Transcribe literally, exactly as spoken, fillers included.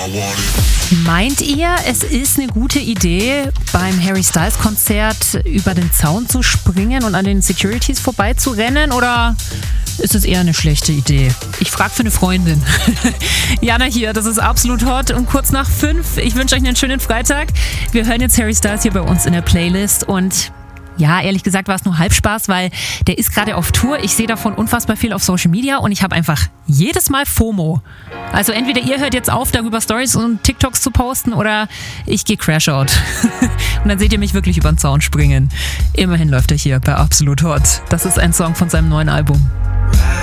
Meint ihr, es ist eine gute Idee, beim Harry Styles Konzert über den Zaun zu springen und an den Securities vorbeizurennen, oder ist es eher eine schlechte Idee? Ich frage für eine Freundin. Jana hier, das ist Absolut Hot und kurz nach fünf. Ich wünsche euch einen schönen Freitag. Wir hören jetzt Harry Styles hier bei uns in der Playlist und ja, ehrlich gesagt war es nur Halbspaß, weil der ist gerade auf Tour. Ich sehe davon unfassbar viel auf Social Media und ich habe einfach jedes Mal FOMO. Also entweder ihr hört jetzt auf, darüber Stories und TikToks zu posten, oder ich gehe Crashout. Und dann seht ihr mich wirklich über den Zaun springen. Immerhin läuft er hier bei Absolut Hot. Das ist ein Song von seinem neuen Album.